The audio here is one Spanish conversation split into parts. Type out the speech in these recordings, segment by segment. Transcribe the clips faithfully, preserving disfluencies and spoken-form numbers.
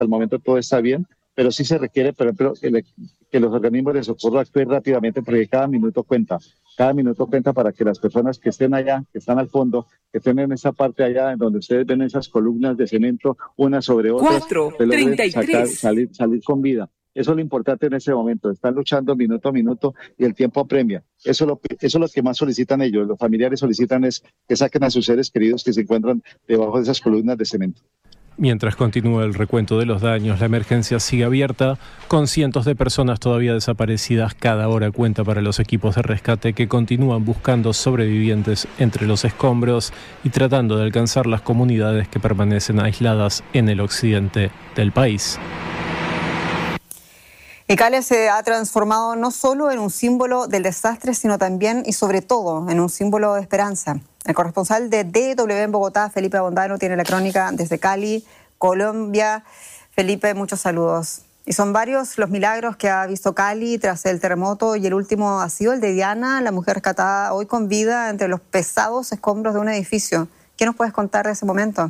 el momento todo está bien, pero sí se requiere, por ejemplo, que, que los organismos de socorro actúen rápidamente porque cada minuto cuenta. Cada minuto cuenta para que las personas que estén allá, que están al fondo, que estén en esa parte allá, en donde ustedes ven esas columnas de cemento, unas sobre otras, se logren sacar, salir, salir con vida. Eso es lo importante en ese momento. Están luchando minuto a minuto y el tiempo apremia. Eso es lo, eso es lo que más solicitan ellos. Los familiares solicitan es que saquen a sus seres queridos que se encuentran debajo de esas columnas de cemento. Mientras continúa el recuento de los daños, la emergencia sigue abierta, con cientos de personas todavía desaparecidas. Cada hora cuenta para los equipos de rescate que continúan buscando sobrevivientes entre los escombros y tratando de alcanzar las comunidades que permanecen aisladas en el occidente del país. Y Cali se ha transformado no solo en un símbolo del desastre, sino también y sobre todo en un símbolo de esperanza. El corresponsal de D W en Bogotá, Felipe Abondano, tiene la crónica desde Cali, Colombia. Felipe, muchos saludos. Y son varios los milagros que ha visto Cali tras el terremoto y el último ha sido el de Diana, la mujer rescatada hoy con vida entre los pesados escombros de un edificio. ¿Qué nos puedes contar de ese momento?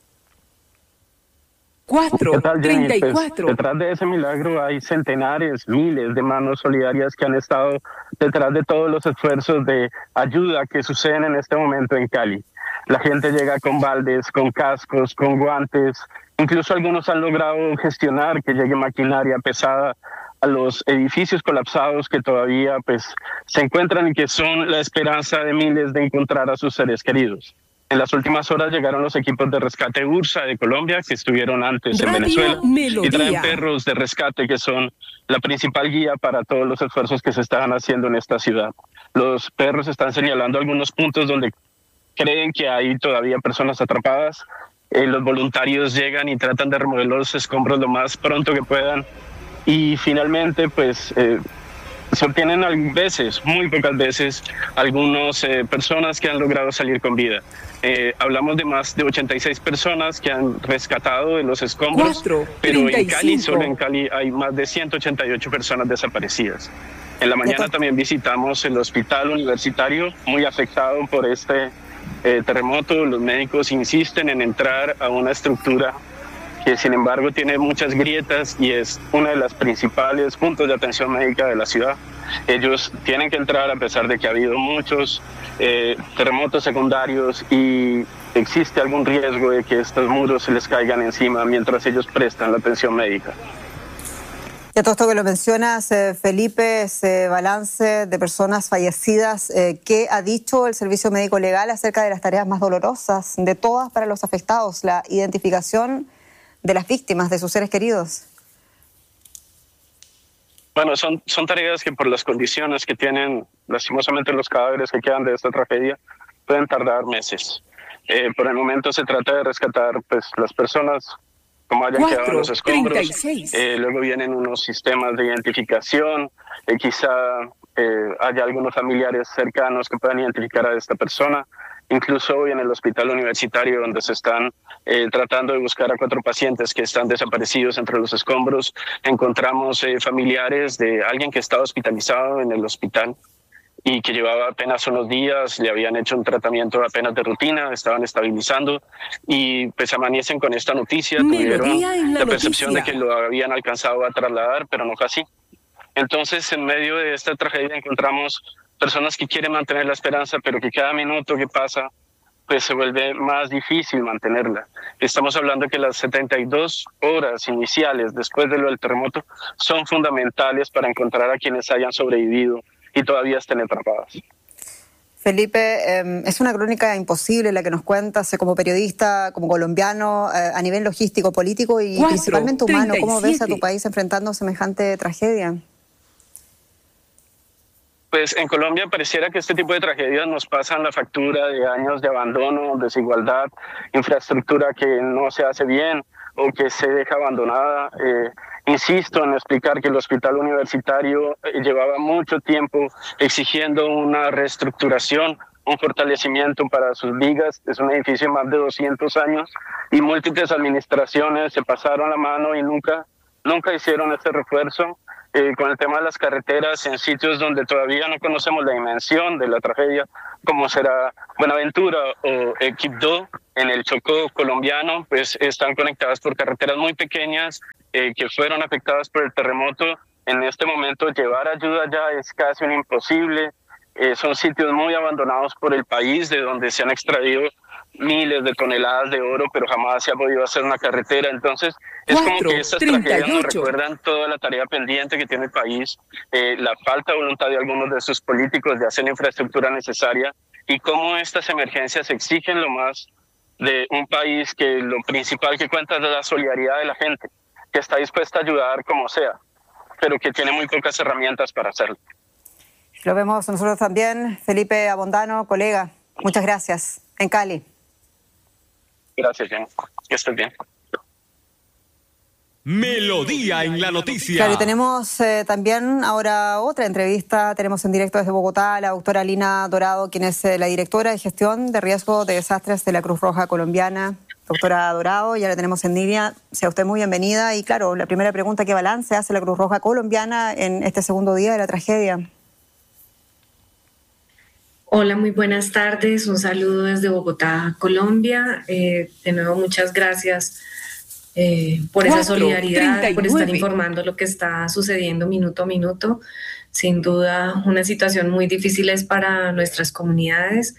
Cuatro, treinta y cuatro. Pues, detrás de ese milagro hay centenares, miles de manos solidarias que han estado detrás de todos los esfuerzos de ayuda que suceden en este momento en Cali. La gente llega con baldes, con cascos, con guantes. Incluso algunos han logrado gestionar que llegue maquinaria pesada a los edificios colapsados que todavía pues, se encuentran y que son la esperanza de miles de encontrar a sus seres queridos. En las últimas horas llegaron los equipos de rescate Ursa de Colombia, que estuvieron antes en Venezuela, y traen perros de rescate, que son la principal guía para todos los esfuerzos que se están haciendo en esta ciudad. Los perros están señalando algunos puntos donde creen que hay todavía personas atrapadas. Eh, los voluntarios llegan y tratan de remover los escombros lo más pronto que puedan. Y finalmente, pues... Eh, se obtienen a veces, muy pocas veces, algunas eh, personas que han logrado salir con vida. Eh, hablamos de más de ochenta y seis personas que han rescatado de los escombros, Cuatro, pero en Cali, solo en Cali, hay más de ciento ochenta y ocho personas desaparecidas. En la mañana también visitamos el hospital universitario, muy afectado por este eh, terremoto. Los médicos insisten en entrar a una estructura que sin embargo tiene muchas grietas y es una de las principales puntos de atención médica de la ciudad. Ellos tienen que entrar a pesar de que ha habido muchos eh, terremotos secundarios y existe algún riesgo de que estos muros se les caigan encima mientras ellos prestan la atención médica. Y a todo esto que lo mencionas, eh, Felipe, ese balance de personas fallecidas, eh, ¿qué ha dicho el Servicio Médico Legal acerca de las tareas más dolorosas de todas para los afectados, la identificación de las víctimas, de sus seres queridos? Bueno, son, son tareas que por las condiciones que tienen, lastimosamente, los cadáveres que quedan de esta tragedia, pueden tardar meses. Eh, por el momento se trata de rescatar pues, las personas como hayan Cuatro, quedado en los escombros. Eh, luego vienen unos sistemas de identificación, eh, quizá eh, haya algunos familiares cercanos que puedan identificar a esta persona. Incluso hoy en el hospital universitario, donde se están eh, tratando de buscar a cuatro pacientes que están desaparecidos entre los escombros, encontramos eh, familiares de alguien que estaba hospitalizado en el hospital y que llevaba apenas unos días, le habían hecho un tratamiento apenas de rutina, estaban estabilizando y pues amanecen con esta noticia, tuvieron la, la percepción de que lo habían alcanzado a trasladar, pero no fue así. Entonces, en medio de esta tragedia encontramos personas que quieren mantener la esperanza, pero que cada minuto que pasa, pues se vuelve más difícil mantenerla. Estamos hablando que las setenta y dos horas iniciales después de lo del terremoto son fundamentales para encontrar a quienes hayan sobrevivido y todavía estén atrapadas. Felipe, eh, es una crónica imposible la que nos cuentas eh, como periodista, como colombiano, eh, a nivel logístico, político y Cuatro, principalmente humano. treinta y siete. ¿Cómo ves a tu país enfrentando semejante tragedia? Pues en Colombia pareciera que este tipo de tragedias nos pasan la factura de años de abandono, desigualdad, infraestructura que no se hace bien o que se deja abandonada. Eh, insisto en explicar que el hospital universitario eh, llevaba mucho tiempo exigiendo una reestructuración, un fortalecimiento para sus vigas. Es un edificio de más de doscientos años y múltiples administraciones se pasaron la mano y nunca nunca hicieron ese refuerzo. Eh, con el tema de las carreteras en sitios donde todavía no conocemos la dimensión de la tragedia, como será Buenaventura o eh, Quibdó, en el Chocó colombiano, pues están conectadas por carreteras muy pequeñas eh, que fueron afectadas por el terremoto. En este momento llevar ayuda ya es casi un imposible. Eh, son sitios muy abandonados por el país, de donde se han extraído miles de toneladas de oro, pero jamás se ha podido hacer una carretera. Entonces, es como que estas tragedias nos recuerdan toda la tarea pendiente que tiene el país, eh, la falta de voluntad de algunos de sus políticos de hacer la infraestructura necesaria y cómo estas emergencias exigen lo más de un país que lo principal que cuenta es la solidaridad de la gente, que está dispuesta a ayudar como sea, pero que tiene muy pocas herramientas para hacerlo. Lo vemos nosotros también. Felipe Abondano, colega, muchas gracias. En Cali. Gracias, Jen. Que estés bien. Melodía en la noticia. Claro, y tenemos eh, también ahora otra entrevista. Tenemos en directo desde Bogotá a la doctora Lina Dorado, quien es eh, la directora de gestión de riesgo de desastres de la Cruz Roja Colombiana. Doctora Dorado, ya la tenemos en línea. Sea usted muy bienvenida. Y claro, la primera pregunta, ¿qué balance hace la Cruz Roja Colombiana en este segundo día de la tragedia? Hola, muy buenas tardes. Un saludo desde Bogotá, Colombia. Eh, de nuevo, muchas gracias eh, por esa solidaridad, por estar informando lo que está sucediendo minuto a minuto. Sin duda, una situación muy difícil es para nuestras comunidades.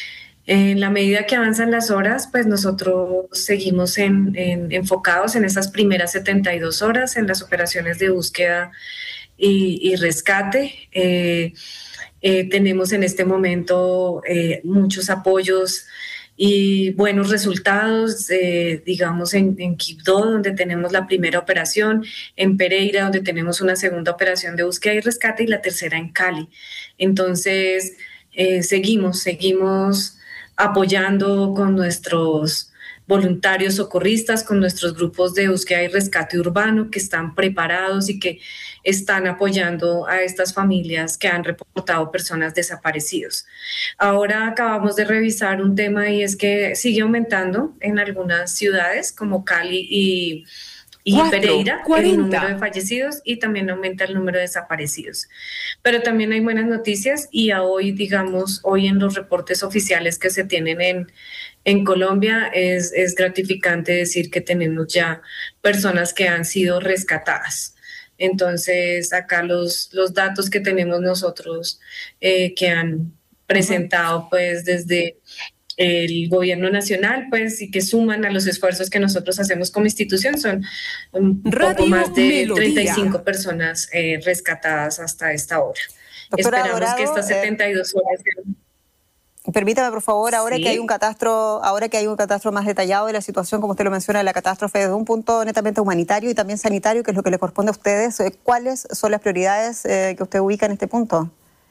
En la medida que avanzan las horas, pues nosotros seguimos en, en, enfocados en esas primeras setenta y dos horas en las operaciones de búsqueda y, y rescate. Eh, Eh, tenemos en este momento eh, muchos apoyos y buenos resultados, eh, digamos en, en Quibdó, donde tenemos la primera operación, en Pereira, donde tenemos una segunda operación de búsqueda y rescate, y la tercera en Cali. Entonces, eh, seguimos, seguimos apoyando con nuestros voluntarios socorristas, con nuestros grupos de búsqueda y rescate urbano que están preparados y que están apoyando a estas familias que han reportado personas desaparecidos. Ahora acabamos de revisar un tema y es que sigue aumentando en algunas ciudades como Cali y, y Cuatro, Pereira cuarenta. El número de fallecidos y también aumenta el número de desaparecidos. Pero también hay buenas noticias y a hoy, digamos, hoy en los reportes oficiales que se tienen en En Colombia es, es gratificante decir que tenemos ya personas que han sido rescatadas. Entonces, acá los, los datos que tenemos nosotros eh, que han presentado pues desde el gobierno nacional, pues, y que suman a los esfuerzos que nosotros hacemos como institución, son un Radio poco más de Melodía. treinta y cinco personas eh, rescatadas hasta esta hora. Doctora Esperamos Dorado, que estas setenta y dos horas sean... Permítame, por favor, ahora sí. que hay un catastro, ahora que hay un catastro más detallado de la situación, como usted lo menciona, de la catástrofe desde un punto netamente humanitario y también sanitario, que es lo que le corresponde a ustedes, ¿cuáles son las prioridades eh, que usted ubica en este punto?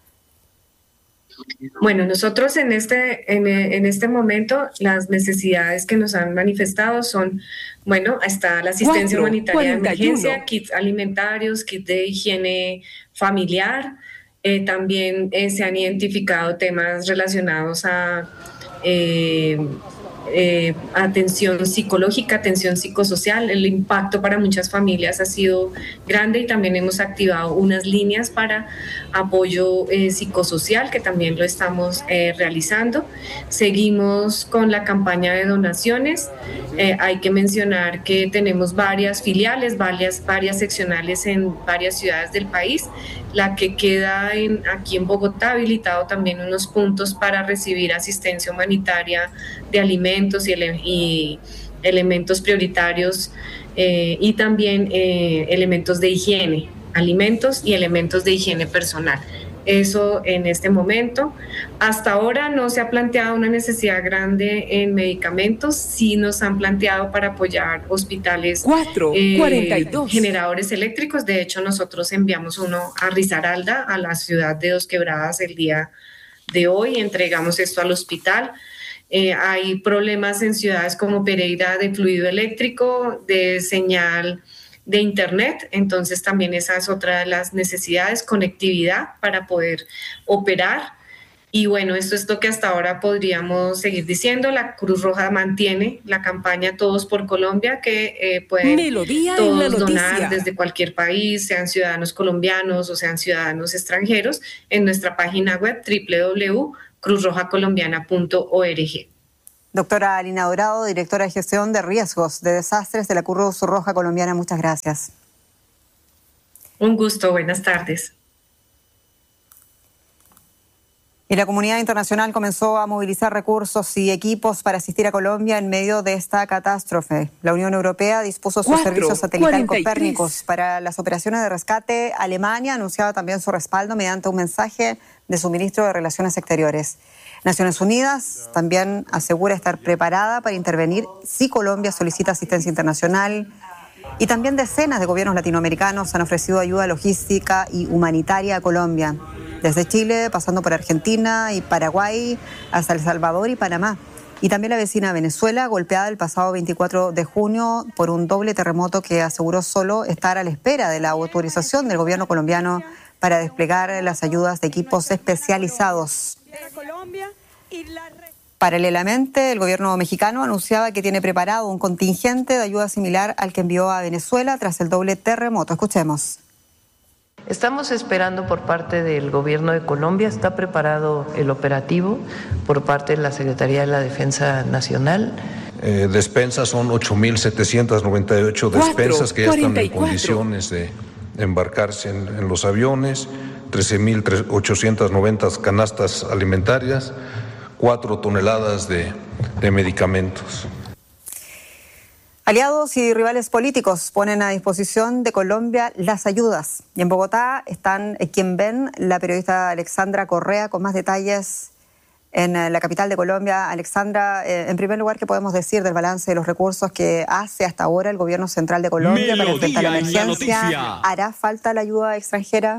Bueno, nosotros en este, en, en este momento las necesidades que nos han manifestado son, bueno, hasta la asistencia Cuatro, humanitaria de emergencia, kits alimentarios, kits de higiene familiar. Eh, también eh, se han identificado temas relacionados a eh, eh, atención psicológica, atención psicosocial. El impacto para muchas familias ha sido grande y también hemos activado unas líneas para apoyo eh, psicosocial que también lo estamos eh, realizando. Seguimos con la campaña de donaciones. Eh, hay que mencionar que tenemos varias filiales, varias, varias seccionales en varias ciudades del país. La que queda en, aquí en Bogotá, habilitado también unos puntos para recibir asistencia humanitaria de alimentos y, ele y elementos prioritarios eh, y también eh, elementos de higiene, alimentos y elementos de higiene personal. Eso en este momento. Hasta ahora no se ha planteado una necesidad grande en medicamentos, sí nos han planteado para apoyar hospitales Cuatro, eh, cuarenta y dos. generadores eléctricos. De hecho, nosotros enviamos uno a Risaralda, a la ciudad de Dos Quebradas, el día de hoy. Entregamos esto al hospital. Eh, hay problemas en ciudades como Pereira de fluido eléctrico, de señal de internet, entonces también esa es otra de las necesidades, conectividad para poder operar. Y bueno, esto es lo que hasta ahora podríamos seguir diciendo. La Cruz Roja mantiene la campaña Todos por Colombia, que eh, pueden Melodía todos donar desde cualquier país, sean ciudadanos colombianos o sean ciudadanos extranjeros, en nuestra página web doble u doble u doble u punto cruz roja colombiana punto org. Doctora Alina Dorado, directora de Gestión de Riesgos de Desastres de la Cruz Roja Colombiana, muchas gracias. Un gusto, buenas tardes. Y la comunidad internacional comenzó a movilizar recursos y equipos para asistir a Colombia en medio de esta catástrofe. La Unión Europea dispuso sus Cuatro, servicios satelital cuarenta y tres. Copérnicos para las operaciones de rescate. Alemania anunciaba también su respaldo mediante un mensaje de su ministro de Relaciones Exteriores. Naciones Unidas también asegura estar preparada para intervenir si Colombia solicita asistencia internacional. Y también decenas de gobiernos latinoamericanos han ofrecido ayuda logística y humanitaria a Colombia. Desde Chile, pasando por Argentina y Paraguay, hasta El Salvador y Panamá. Y también la vecina Venezuela, golpeada el pasado veinticuatro de junio por un doble terremoto que aseguró solo estar a la espera de la autorización del gobierno colombiano para desplegar las ayudas de equipos especializados. Paralelamente, el gobierno mexicano anunciaba que tiene preparado un contingente de ayuda similar al que envió a Venezuela tras el doble terremoto. Escuchemos. Estamos esperando por parte del gobierno de Colombia, está preparado el operativo por parte de la Secretaría de la Defensa Nacional. Eh, despensas son ocho mil setecientas noventa y ocho despensas que ya están en condiciones de embarcarse en, en los aviones, trece mil ochocientas noventa canastas alimentarias, cuatro toneladas de, de medicamentos. Aliados y rivales políticos ponen a disposición de Colombia las ayudas. Y en Bogotá están quien ven la periodista Alexandra Correa con más detalles en la capital de Colombia. Alexandra, eh, en primer lugar, ¿qué podemos decir del balance de los recursos que hace hasta ahora el gobierno central de Colombia para enfrentar la emergencia? ¿Hará falta la ayuda extranjera?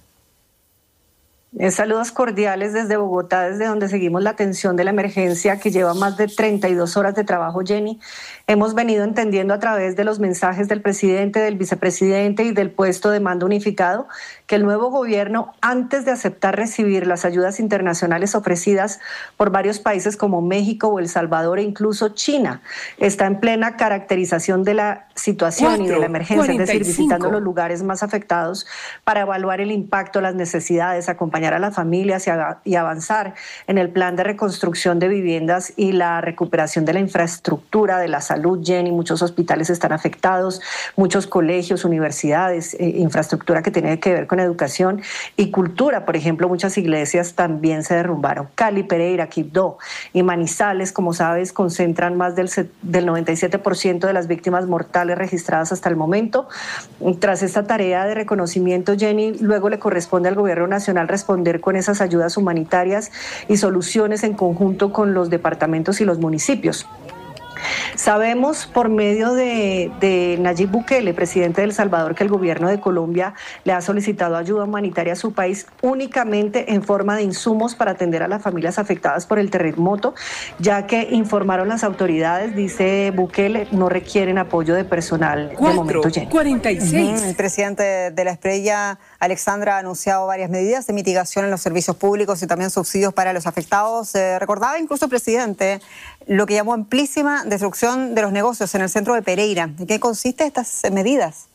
Eh, saludos cordiales desde Bogotá, desde donde seguimos la atención de la emergencia que lleva más de treinta y dos horas de trabajo, Jenny. Hemos venido entendiendo a través de los mensajes del presidente, del vicepresidente y del puesto de mando unificado que el nuevo gobierno, antes de aceptar recibir las ayudas internacionales ofrecidas por varios países como México o El Salvador e incluso China, está en plena caracterización de la situación Cuatro, y de la emergencia, cuarenta y cinco. Es decir, visitando los lugares más afectados para evaluar el impacto, las necesidades, acompañar a las familias y avanzar en el plan de reconstrucción de viviendas y la recuperación de la infraestructura de la salud. Jenny, muchos hospitales están afectados, muchos colegios, universidades, eh, infraestructura que tiene que ver con educación y cultura. Por ejemplo, muchas iglesias también se derrumbaron. Cali, Pereira, Quibdó y Manizales, como sabes, concentran más del, del noventa y siete por ciento de las víctimas mortales registradas hasta el momento. Tras esta tarea de reconocimiento, Jenny, luego le corresponde al gobierno nacional responder con esas ayudas humanitarias y soluciones en conjunto con los departamentos y los municipios. Sabemos por medio de, de Nayib Bukele, presidente de El Salvador, que el gobierno de Colombia le ha solicitado ayuda humanitaria a su país únicamente en forma de insumos para atender a las familias afectadas por el terremoto, ya que informaron las autoridades, dice Bukele, no requieren apoyo de personal de momento. cuarenta y seis. Uh-huh. El presidente de la Estrella, Alexandra, ha anunciado varias medidas de mitigación en los servicios públicos y también subsidios para los afectados. Eh, recordaba incluso el presidente lo que llamó amplísima destrucción de los negocios en el centro de Pereira. ¿En qué consisten estas medidas?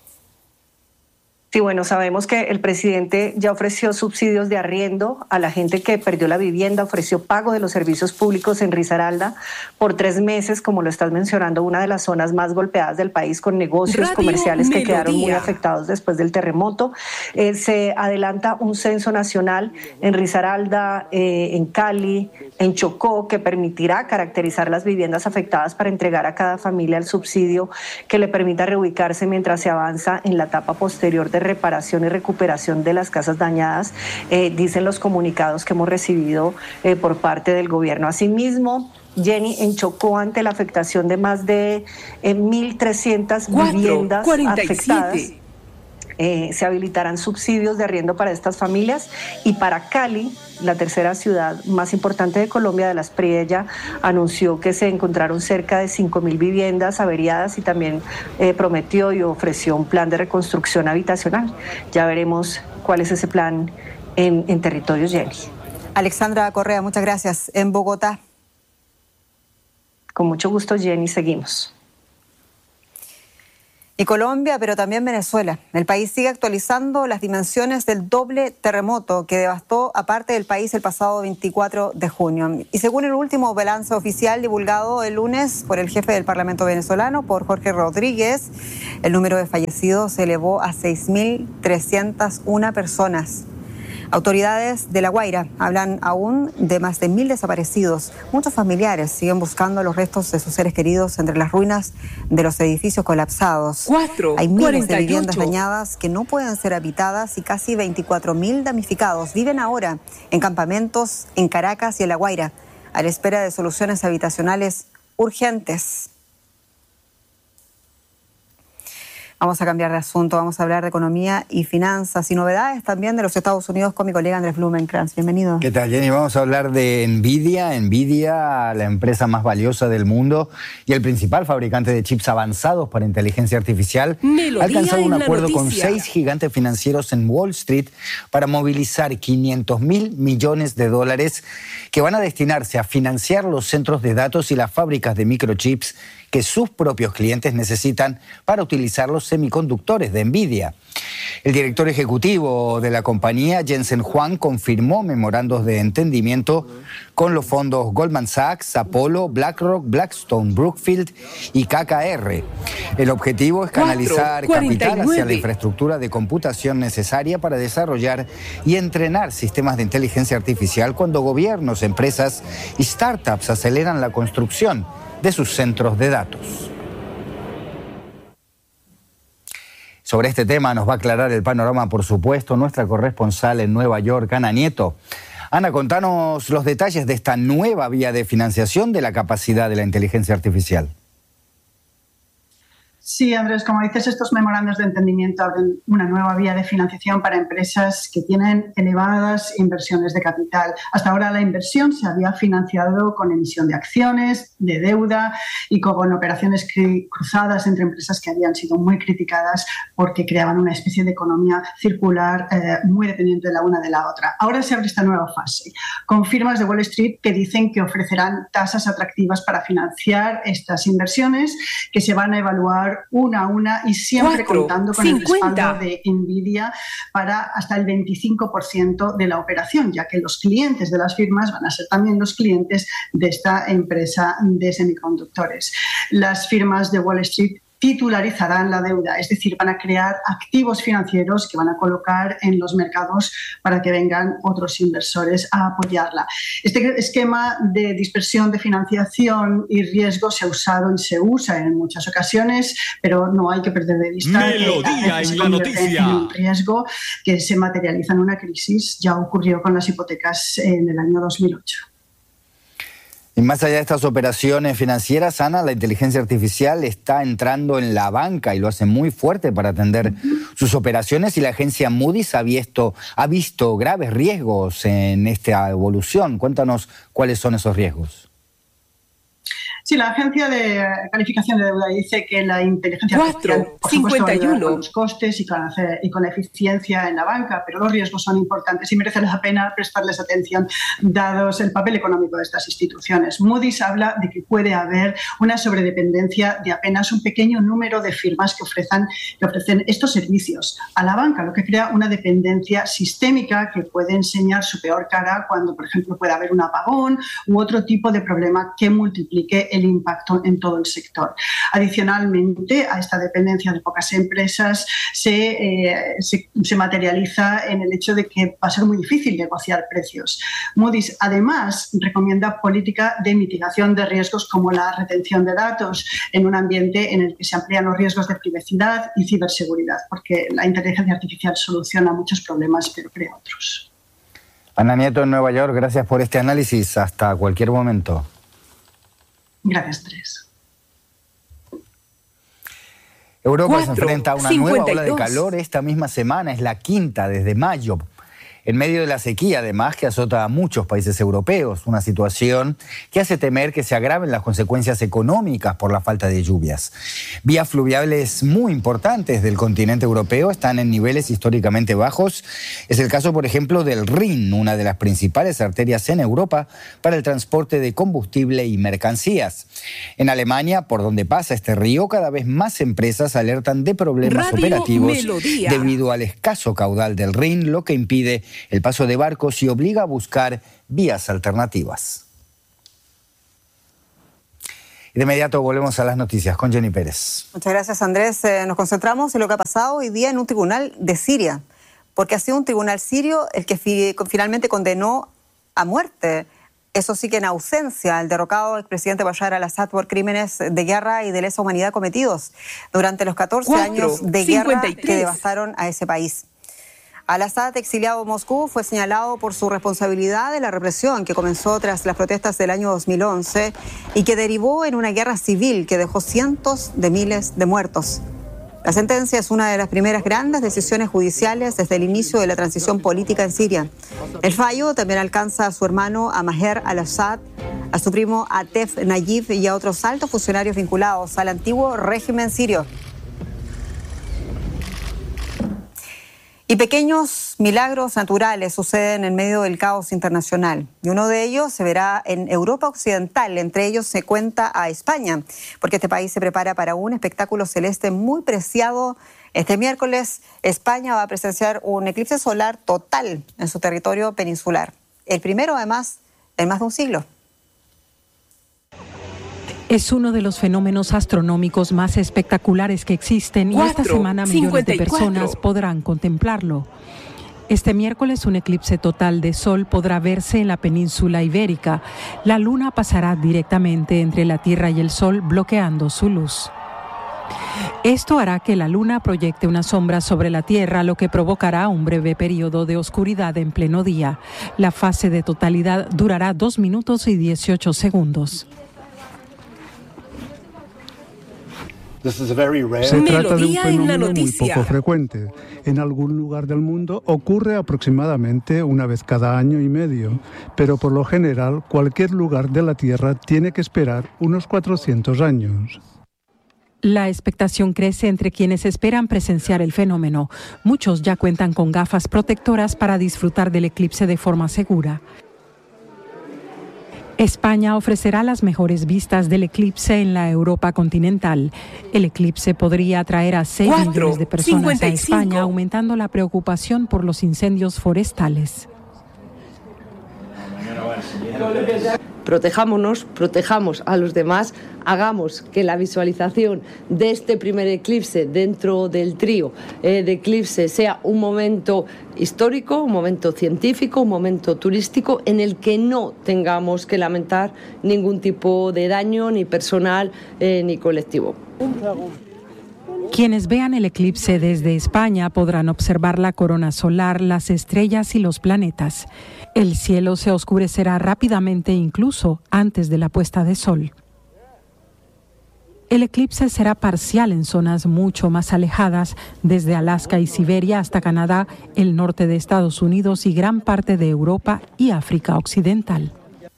Sí, bueno, sabemos que el presidente ya ofreció subsidios de arriendo a la gente que perdió la vivienda, ofreció pago de los servicios públicos en Risaralda por tres meses, como lo estás mencionando, una de las zonas más golpeadas del país, con negocios Radio comerciales Melodía. Que quedaron muy afectados después del terremoto. Eh, se adelanta un censo nacional en Risaralda, eh, en Cali, en Chocó, que permitirá caracterizar las viviendas afectadas para entregar a cada familia el subsidio que le permita reubicarse mientras se avanza en la etapa posterior de reparación y recuperación de las casas dañadas, eh, dicen los comunicados que hemos recibido eh, por parte del gobierno. Asimismo, Jenny, en Chocó, ante la afectación de más de eh, mil trescientas viviendas afectadas, Eh, se habilitarán subsidios de arriendo para estas familias. Y para Cali, la tercera ciudad más importante de Colombia, de las Priella, anunció que se encontraron cerca de cinco mil viviendas averiadas y también eh, prometió y ofreció un plan de reconstrucción habitacional. Ya veremos cuál es ese plan en, en territorios Jenny. Alexandra Correa, muchas gracias. En Bogotá. Con mucho gusto, Jenny. Seguimos. Y Colombia, pero también Venezuela. El país sigue actualizando las dimensiones del doble terremoto que devastó a parte del país el pasado veinticuatro de junio. Y según el último balance oficial divulgado el lunes por el jefe del Parlamento venezolano, por Jorge Rodríguez, el número de fallecidos se elevó a seis mil trescientas una personas. Autoridades de La Guaira hablan aún de más de mil desaparecidos. Muchos familiares siguen buscando los restos de sus seres queridos entre las ruinas de los edificios colapsados. Cuatro, Hay miles cuarenta y ocho. de viviendas dañadas que no pueden ser habitadas y casi veinticuatro mil damnificados viven ahora en campamentos en Caracas y en La Guaira, a la espera de soluciones habitacionales urgentes. Vamos a cambiar de asunto, vamos a hablar de economía y finanzas y novedades también de los Estados Unidos con mi colega Andrés Blumenkrantz. Bienvenido. ¿Qué tal, Jenny? Vamos a hablar de Nvidia. Nvidia, la empresa más valiosa del mundo y el principal fabricante de chips avanzados para inteligencia artificial, Melodía ha alcanzado un en la acuerdo noticia. con seis gigantes financieros en Wall Street para movilizar quinientos mil millones de dólares que van a destinarse a financiar los centros de datos y las fábricas de microchips que sus propios clientes necesitan para utilizar los semiconductores de Nvidia. El director ejecutivo de la compañía, Jensen Huang, confirmó memorandos de entendimiento con los fondos Goldman Sachs, Apollo, BlackRock, Blackstone, Brookfield y K K R. El objetivo es canalizar capital hacia la infraestructura de computación necesaria para desarrollar y entrenar sistemas de inteligencia artificial cuando gobiernos, empresas y startups aceleran la construcción de sus centros de datos. Sobre este tema nos va a aclarar el panorama, por supuesto, nuestra corresponsal en Nueva York, Ana Nieto. Ana, contanos los detalles de esta nueva vía de financiación de la capacidad de la inteligencia artificial. Sí, Andrés, como dices, estos memorandos de entendimiento abren una nueva vía de financiación para empresas que tienen elevadas inversiones de capital. Hasta ahora la inversión se había financiado con emisión de acciones, de deuda y con operaciones cruzadas entre empresas que habían sido muy criticadas porque creaban una especie de economía circular eh, muy dependiente de la una de la otra. Ahora se abre esta nueva fase con firmas de Wall Street que dicen que ofrecerán tasas atractivas para financiar estas inversiones que se van a evaluar una a una y siempre Cuatro, contando con cincuenta. El respaldo de Nvidia para hasta el veinticinco por ciento de la operación, ya que los clientes de las firmas van a ser también los clientes de esta empresa de semiconductores. Las firmas de Wall Street titularizarán la deuda, es decir, van a crear activos financieros que van a colocar en los mercados para que vengan otros inversores a apoyarla. Este esquema de dispersión de financiación y riesgo se ha usado y se usa en muchas ocasiones, pero no hay que perder de vista Melodía que en la noticia. En un riesgo que se materializa en una crisis. Ya ocurrió con las hipotecas en el año dos mil ocho. Y más allá de estas operaciones financieras, Ana, la inteligencia artificial está entrando en la banca y lo hace muy fuerte para atender uh-huh. sus operaciones, y la agencia Moody's ha visto, ha visto graves riesgos en esta evolución. Cuéntanos cuáles son esos riesgos. Sí, la agencia de calificación de deuda dice que la inteligencia artificial, por supuesto, ayuda con los costes y con, hacer, y con la eficiencia en la banca, pero los riesgos son importantes y merece la pena prestarles atención dados el papel económico de estas instituciones. Moody's habla de que puede haber una sobredependencia de apenas un pequeño número de firmas que, ofrezcan, que ofrecen estos servicios a la banca, lo que crea una dependencia sistémica que puede enseñar su peor cara cuando, por ejemplo, puede haber un apagón u otro tipo de problema que multiplique el impacto en todo el sector. Adicionalmente, a esta dependencia de pocas empresas se, eh, se, se materializa en el hecho de que va a ser muy difícil negociar precios. Moody's, además, recomienda política de mitigación de riesgos como la retención de datos en un ambiente en el que se amplían los riesgos de privacidad y ciberseguridad, porque la inteligencia artificial soluciona muchos problemas, pero crea otros. Ana Nieto en Nueva York, gracias por este análisis. Hasta cualquier momento. Gracias, Tres. Europa Cuatro, se enfrenta a una cincuenta y dos. Nueva ola de calor esta misma semana, es la quinta desde mayo. en medio de la sequía, además, que azota a muchos países europeos, una situación que hace temer que se agraven las consecuencias económicas por la falta de lluvias. Vías fluviales muy importantes del continente europeo están en niveles históricamente bajos. Es el caso, por ejemplo, del Rin, una de las principales arterias en Europa para el transporte de combustible y mercancías. En Alemania, por donde pasa este río, cada vez más empresas alertan de problemas Radio operativos Melodía. debido al escaso caudal del Rin, lo que impide el paso de barcos y obliga a buscar vías alternativas. Y de inmediato volvemos a las noticias con Jenny Pérez. Muchas gracias, Andrés. Eh, nos concentramos en lo que ha pasado hoy día en un tribunal de Siria, porque ha sido un tribunal sirio el que fi finalmente condenó a muerte, eso sí que en ausencia, al derrocado expresidente Bashar al-Assad por crímenes de guerra y de lesa humanidad cometidos durante los catorce años de guerra que devastaron a ese país. Al-Assad, exiliado en Moscú, fue señalado por su responsabilidad de la represión que comenzó tras las protestas del año dos mil once y que derivó en una guerra civil que dejó cientos de miles de muertos. La sentencia es una de las primeras grandes decisiones judiciales desde el inicio de la transición política en Siria. El fallo también alcanza a su hermano a Maher al-Assad, a su primo Atef Nayib y a otros altos funcionarios vinculados al antiguo régimen sirio. Y pequeños milagros naturales suceden en medio del caos internacional. Y uno de ellos se verá en Europa Occidental. Entre ellos se cuenta a España, porque este país se prepara para un espectáculo celeste muy preciado. Este miércoles, España va a presenciar un eclipse solar total en su territorio peninsular. El primero, además, en más de un siglo. Es uno de los fenómenos astronómicos más espectaculares que existen y esta semana millones de personas podrán contemplarlo. Este miércoles un eclipse total de sol podrá verse en la península ibérica. La luna pasará directamente entre la Tierra y el Sol, bloqueando su luz. Esto hará que la luna proyecte una sombra sobre la Tierra, lo que provocará un breve periodo de oscuridad en pleno día. La fase de totalidad durará dos minutos y dieciocho segundos. Se trata de un fenómeno muy poco frecuente. En algún lugar del mundo ocurre aproximadamente una vez cada año y medio, pero por lo general cualquier lugar de la Tierra tiene que esperar unos cuatrocientos años. La expectación crece entre quienes esperan presenciar el fenómeno. Muchos ya cuentan con gafas protectoras para disfrutar del eclipse de forma segura. España ofrecerá las mejores vistas del eclipse en la Europa continental. El eclipse podría atraer a seis millones de personas a España, aumentando la preocupación por los incendios forestales. Protejámonos, protejamos a los demás, hagamos que la visualización de este primer eclipse dentro del trío eh, de eclipse sea un momento histórico, un momento científico, un momento turístico en el que no tengamos que lamentar ningún tipo de daño ni personal eh, ni colectivo. Quienes vean el eclipse desde España podrán observar la corona solar, las estrellas y los planetas. El cielo se oscurecerá rápidamente, incluso antes de la puesta de sol. El eclipse será parcial en zonas mucho más alejadas, desde Alaska y Siberia hasta Canadá, el norte de Estados Unidos y gran parte de Europa y África Occidental.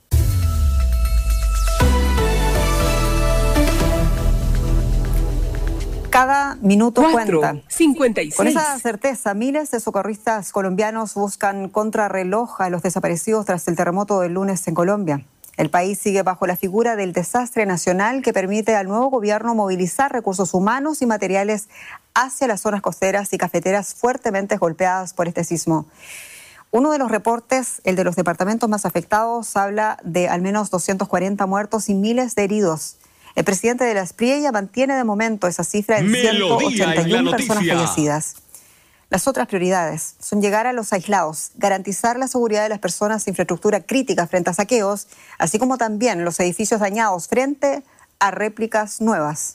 Cada minuto Cuatro, cuenta. cincuenta y seis. Con esa certeza, miles de socorristas colombianos buscan contrarreloj a los desaparecidos tras el terremoto del lunes en Colombia. El país sigue bajo la figura del desastre nacional que permite al nuevo gobierno movilizar recursos humanos y materiales hacia las zonas costeras y cafeteras fuertemente golpeadas por este sismo. Uno de los reportes, el de los departamentos más afectados, habla de al menos doscientos cuarenta muertos y miles de heridos. El presidente de la Espriella mantiene de momento esa cifra en ciento ochenta y una personas fallecidas. Las otras prioridades son llegar a los aislados, garantizar la seguridad de las personas e infraestructura crítica frente a saqueos, así como también los edificios dañados frente a réplicas nuevas.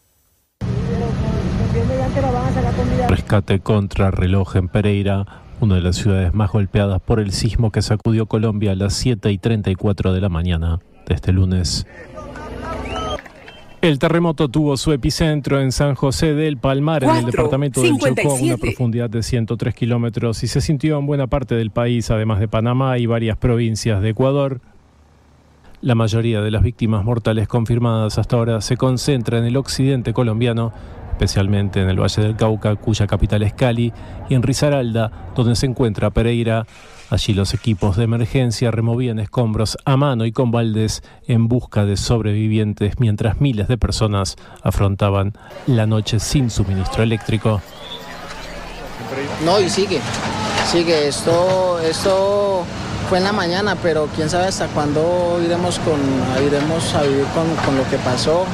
Rescate contra reloj en Pereira, una de las ciudades más golpeadas por el sismo que sacudió Colombia a las siete y treinta y cuatro de la mañana de este lunes. El terremoto tuvo su epicentro en San José del Palmar, cuatro, en el departamento del Chocó, a una profundidad de ciento tres kilómetros, y se sintió en buena parte del país, además de Panamá y varias provincias de Ecuador. La mayoría de las víctimas mortales confirmadas hasta ahora se concentra en el occidente colombiano, especialmente en el Valle del Cauca, cuya capital es Cali, y en Risaralda, donde se encuentra Pereira. Allí los equipos de emergencia removían escombros a mano y con baldes en busca de sobrevivientes, mientras miles de personas afrontaban la noche sin suministro eléctrico. No, y sigue, sigue. Esto, esto fue en la mañana, pero quién sabe hasta cuándo iremos, con, iremos a vivir con, con lo que pasó.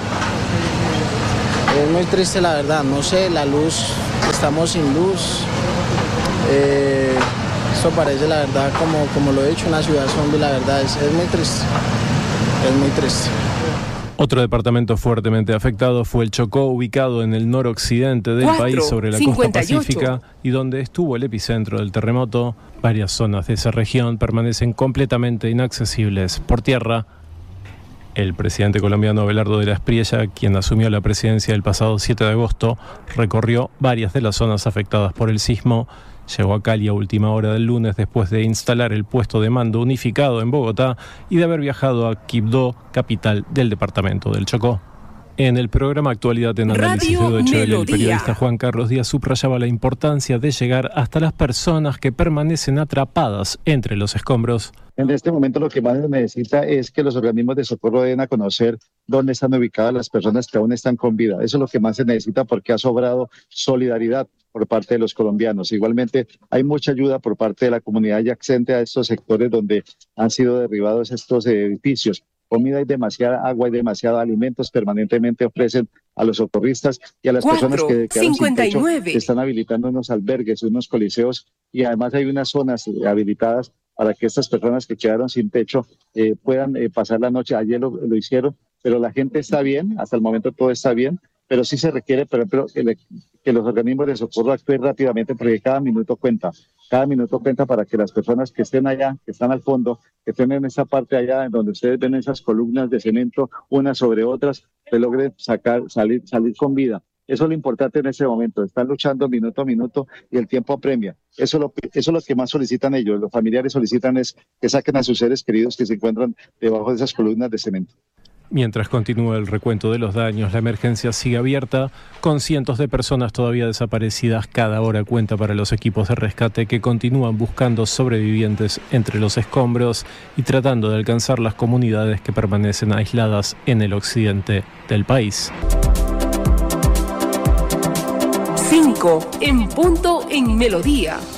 Es muy triste, la verdad. No sé, la luz, estamos sin luz. Eh, Esto parece, la verdad, como, como lo he dicho, una ciudad zombie, la verdad, es, es muy triste, es muy triste. Otro departamento fuertemente afectado fue el Chocó, ubicado en el noroccidente del cuatro, país, sobre la cincuenta y ocho. Costa pacífica, y donde estuvo el epicentro del terremoto. Varias zonas de esa región permanecen completamente inaccesibles por tierra. El presidente colombiano Abelardo de la Espriella, quien asumió la presidencia el pasado siete de agosto, recorrió varias de las zonas afectadas por el sismo. Llegó a Cali a última hora del lunes después de instalar el puesto de mando unificado en Bogotá y de haber viajado a Quibdó, capital del departamento del Chocó. En el programa Actualidad en Análisis de Deutsche Welle, el periodista Juan Carlos Díaz subrayaba la importancia de llegar hasta las personas que permanecen atrapadas entre los escombros. En este momento lo que más se necesita es que los organismos de socorro den a conocer dónde están ubicadas las personas que aún están con vida. Eso es lo que más se necesita, porque ha sobrado solidaridad por parte de los colombianos. Igualmente hay mucha ayuda por parte de la comunidad adyacente a estos sectores donde han sido derribados estos edificios. Comida hay demasiada, agua hay demasiada, alimentos permanentemente ofrecen a los socorristas y a las cuatro, personas que quedaron sin techo. Se están habilitando unos albergues, unos coliseos, y además hay unas zonas habilitadas para que estas personas que quedaron sin techo eh, puedan eh, pasar la noche. Ayer lo, lo hicieron, pero la gente está bien, hasta el momento todo está bien, pero sí se requiere, por ejemplo, que, le, que los organismos de socorro actúen rápidamente, porque cada minuto cuenta, cada minuto cuenta para que las personas que estén allá, que están al fondo, que estén en esa parte allá, en donde ustedes ven esas columnas de cemento, unas sobre otras, se logren sacar, salir, salir con vida. Eso es lo importante en ese momento. Están luchando minuto a minuto y el tiempo apremia. Eso es lo, eso es lo que más solicitan ellos. Los familiares solicitan es que saquen a sus seres queridos que se encuentran debajo de esas columnas de cemento. Mientras continúa el recuento de los daños, la emergencia sigue abierta, con cientos de personas todavía desaparecidas. Cada hora cuenta para los equipos de rescate, que continúan buscando sobrevivientes entre los escombros y tratando de alcanzar las comunidades que permanecen aisladas en el occidente del país. cinco en punto en Melodía.